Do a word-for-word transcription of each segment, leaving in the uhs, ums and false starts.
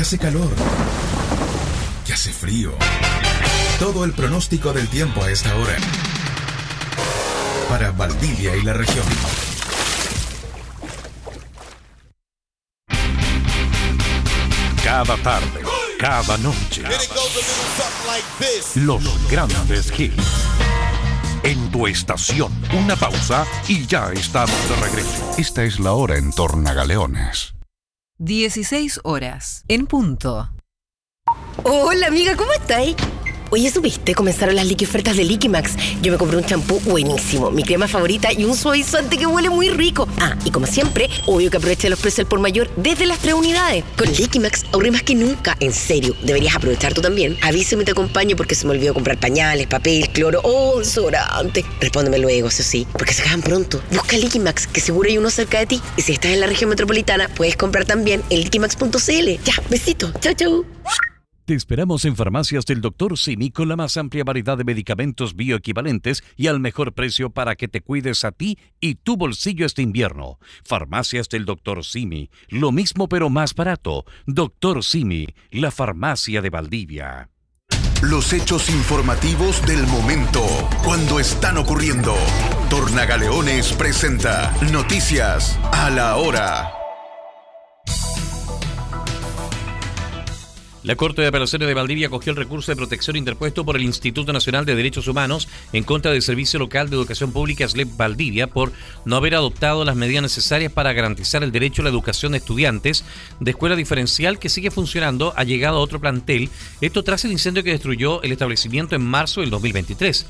que hace calor, que hace frío. Todo el pronóstico del tiempo a esta hora. Para Valdivia y la región. Cada tarde, cada noche, los grandes hits. En tu estación, una pausa y ya estamos de regreso. Esta es la hora en Tornagaleones. dieciséis horas, en punto. Hola amiga, ¿cómo estáis? Oye, ¿supiste? Comenzaron las liqui ofertas de Liquimax. Yo me compré un champú buenísimo, mi crema favorita y un suavizante que huele muy rico. Ah, y como siempre, obvio que aproveché los precios al por mayor desde las tres unidades. Con Liquimax ahorré más que nunca. En serio, deberías aprovechar tú también. Avísame y te acompaño porque se me olvidó comprar pañales, papel, cloro o desodorante. Respóndeme luego, eso sí, porque se acaban pronto. Busca Liquimax, que seguro hay uno cerca de ti. Y si estás en la región metropolitana, puedes comprar también en liquimax punto c l. Ya, besito. Chau, chau. Te esperamos en Farmacias del doctor Simi con la más amplia variedad de medicamentos bioequivalentes y al mejor precio para que te cuides a ti y tu bolsillo este invierno. Farmacias del doctor Simi, lo mismo pero más barato. doctor Simi, la farmacia de Valdivia. Los hechos informativos del momento, cuando están ocurriendo. Tornagaleones presenta Noticias a la Hora. La Corte de Apelaciones de Valdivia acogió el recurso de protección interpuesto por el Instituto Nacional de Derechos Humanos en contra del Servicio Local de Educación Pública S L E P Valdivia por no haber adoptado las medidas necesarias para garantizar el derecho a la educación de estudiantes de escuela diferencial que sigue funcionando ha llegado a otro plantel, esto tras el incendio que destruyó el establecimiento en marzo del dos mil veintitrés.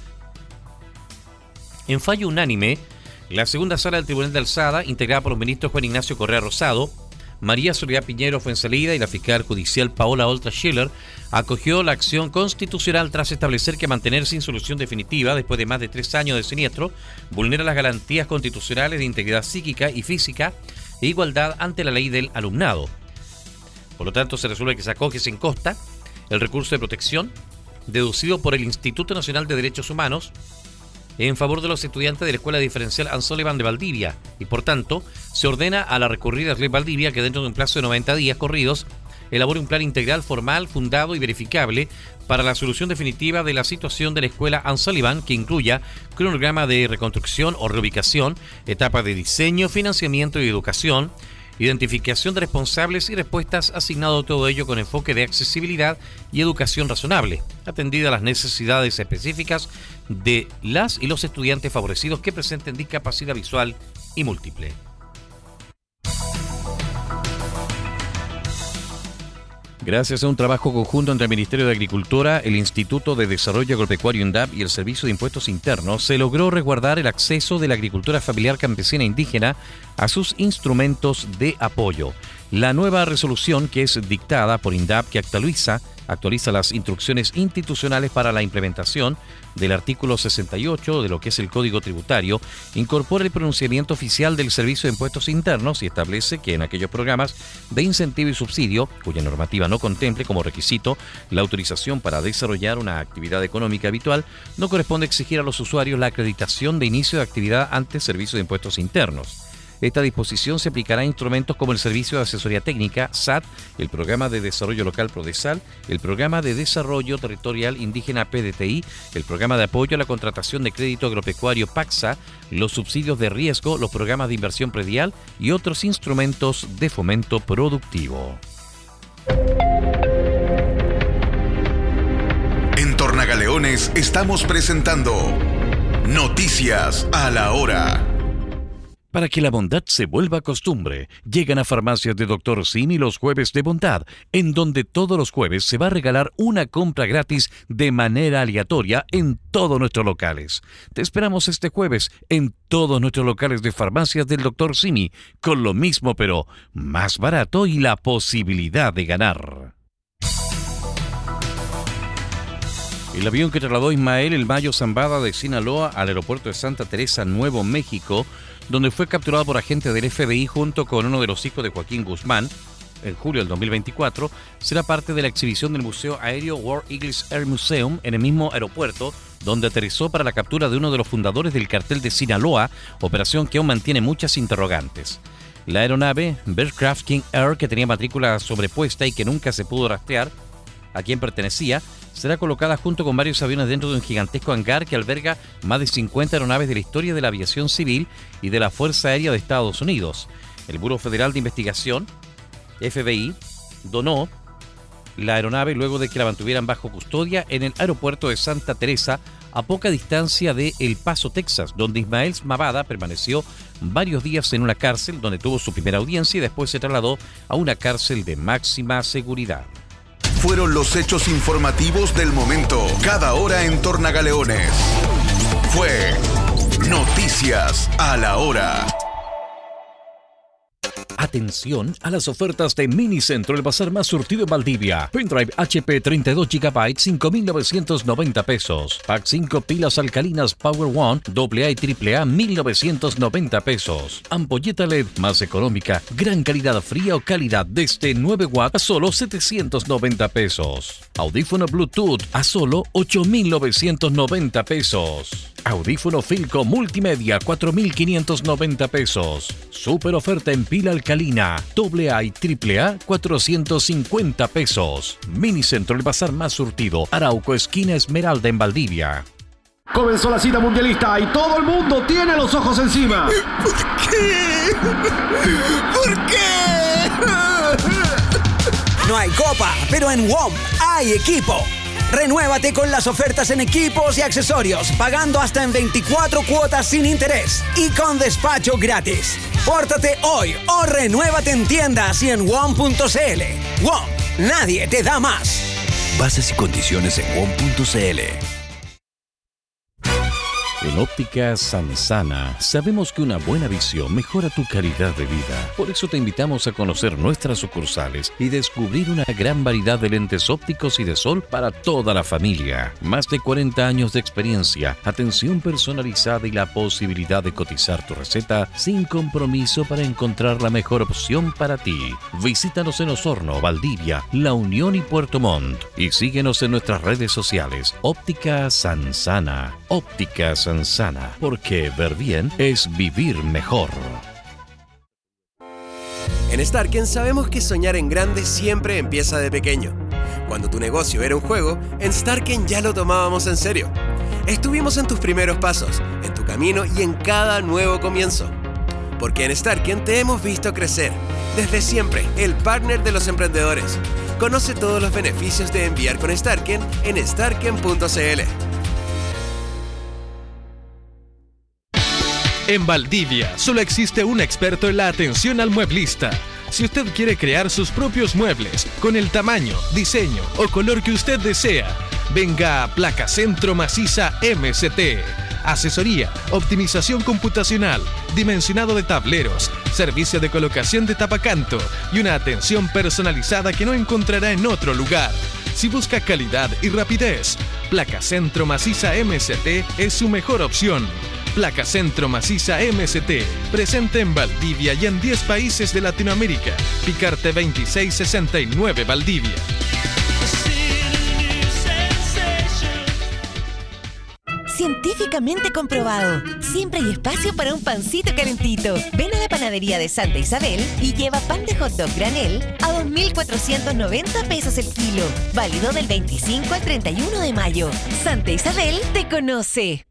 En fallo unánime, la segunda sala del Tribunal de Alzada, integrada por los ministros Juan Ignacio Correa Rosado, María Soledad Piñero Fuenzalida y la fiscal judicial Paola Oltra Schiller, acogió la acción constitucional tras establecer que mantener sin solución definitiva, después de más de tres años de siniestro, vulnera las garantías constitucionales de integridad psíquica y física e igualdad ante la ley del alumnado. Por lo tanto, se resuelve que se acoge sin costa el recurso de protección deducido por el Instituto Nacional de Derechos Humanos en favor de los estudiantes de la Escuela Diferencial Ann Sullivan de Valdivia y, por tanto, se ordena a la recurrida S L E P Valdivia que dentro de un plazo de noventa días corridos elabore un plan integral formal, fundado y verificable para la solución definitiva de la situación de la Escuela Ann Sullivan que incluya cronograma de reconstrucción o reubicación, etapa de diseño, financiamiento y educación, identificación de responsables y respuestas, asignado todo ello con enfoque de accesibilidad y educación razonable, atendida a las necesidades específicas de las y los estudiantes favorecidos que presenten discapacidad visual y múltiple. Gracias a un trabajo conjunto entre el Ministerio de Agricultura, el Instituto de Desarrollo Agropecuario INDAP y el Servicio de Impuestos Internos, se logró resguardar el acceso de la agricultura familiar campesina indígena a sus instrumentos de apoyo. La nueva resolución, que es dictada por INDAP, que actualiza, actualiza las instrucciones institucionales para la implementación del artículo sesenta y ocho de lo que es el Código Tributario, incorpora el pronunciamiento oficial del Servicio de Impuestos Internos y establece que en aquellos programas de incentivo y subsidio, cuya normativa no contemple como requisito la autorización para desarrollar una actividad económica habitual, no corresponde exigir a los usuarios la acreditación de inicio de actividad ante el Servicio de Impuestos Internos. Esta disposición se aplicará a instrumentos como el Servicio de Asesoría Técnica, S A T, el Programa de Desarrollo Local PRODESAL, el Programa de Desarrollo Territorial Indígena P D T I, el Programa de Apoyo a la Contratación de Crédito Agropecuario PACSA, los subsidios de riesgo, los programas de inversión predial y otros instrumentos de fomento productivo. En Tornagaleones estamos presentando Noticias a la Hora. Para que la bondad se vuelva costumbre, llegan a Farmacias de doctor Simi los jueves de bondad, en donde todos los jueves se va a regalar una compra gratis de manera aleatoria en todos nuestros locales. Te esperamos este jueves en todos nuestros locales de Farmacias del doctor Simi, con lo mismo pero más barato y la posibilidad de ganar. El avión que trasladó a Ismael El Mayo Zambada de Sinaloa al aeropuerto de Santa Teresa, Nuevo México, donde fue capturado por agentes del F B I junto con uno de los hijos de Joaquín Guzmán, en julio del dos mil veinticuatro, será parte de la exhibición del Museo Aéreo War Eagles Air Museum en el mismo aeropuerto, donde aterrizó para la captura de uno de los fundadores del cartel de Sinaloa, operación que aún mantiene muchas interrogantes. La aeronave Beechcraft King Air, que tenía matrícula sobrepuesta y que nunca se pudo rastrear a quién pertenecía, será colocada junto con varios aviones dentro de un gigantesco hangar que alberga más de cincuenta aeronaves de la historia de la aviación civil y de la Fuerza Aérea de Estados Unidos. El Buró Federal de Investigación, F B I, donó la aeronave luego de que la mantuvieran bajo custodia en el aeropuerto de Santa Teresa, a poca distancia de El Paso, Texas, donde Ismael Mabada permaneció varios días en una cárcel donde tuvo su primera audiencia y después se trasladó a una cárcel de máxima seguridad. Fueron los hechos informativos del momento, cada hora en Tornagaleones. Fue Noticias a la Hora. Atención a las ofertas de Minicentro, el bazar más surtido en Valdivia. Pendrive H P treinta y dos gigabytes, cinco mil novecientos noventa pesos. Pack cinco pilas alcalinas Power One, doble A y triple A, mil novecientos noventa pesos. Ampolleta L E D más económica, gran calidad fría o calidad desde nueve watts a solo setecientos noventa pesos. Audífono Bluetooth a solo ocho mil novecientos noventa pesos. Audífono Filco Multimedia, cuatro mil quinientos noventa pesos. Super oferta en pila alcalina, doble A y triple A, cuatrocientos cincuenta pesos. Minicentro, el bazar más surtido, Arauco, esquina Esmeralda en Valdivia. Comenzó la cita mundialista y todo el mundo tiene los ojos encima. ¿Por qué? ¿Por qué? No hay copa, pero en W O M hay equipo. Renuévate con las ofertas en equipos y accesorios, pagando hasta en veinticuatro cuotas sin interés y con despacho gratis. Pórtate hoy o renuévate en tiendas y en W O M punto c l. W O M, nadie te da más. Bases y condiciones en W O M punto c l. En Óptica Sansana sabemos que una buena visión mejora tu calidad de vida. Por eso te invitamos a conocer nuestras sucursales y descubrir una gran variedad de lentes ópticos y de sol para toda la familia. Más de cuarenta años de experiencia, atención personalizada y la posibilidad de cotizar tu receta sin compromiso para encontrar la mejor opción para ti. Visítanos en Osorno, Valdivia, La Unión y Puerto Montt y síguenos en nuestras redes sociales. Óptica Sansana. Óptica Sansana. Sana, porque ver bien es vivir mejor. En Starken sabemos que soñar en grande siempre empieza de pequeño. Cuando tu negocio era un juego, en Starken ya lo tomábamos en serio. Estuvimos en tus primeros pasos, en tu camino y en cada nuevo comienzo. Porque en Starken te hemos visto crecer. Desde siempre, el partner de los emprendedores. Conoce todos los beneficios de enviar con Starken en starken punto c l. En Valdivia solo existe un experto en la atención al mueblista. Si usted quiere crear sus propios muebles con el tamaño, diseño o color que usted desea, venga a Placa Centro Maciza M C T. Asesoría, optimización computacional, dimensionado de tableros, servicio de colocación de tapacanto y una atención personalizada que no encontrará en otro lugar. Si busca calidad y rapidez, Placa Centro Maciza M C T es su mejor opción. Placa Centro Maciza M C T, presente en Valdivia y en diez países de Latinoamérica. Picarte veintiséis sesenta y nueve Valdivia. Científicamente comprobado. Siempre hay espacio para un pancito calentito. Ven a la panadería de Santa Isabel y lleva pan de hot dog granel a dos mil cuatrocientos noventa pesos el kilo. Válido del veinticinco al treinta y uno de mayo. Santa Isabel te conoce.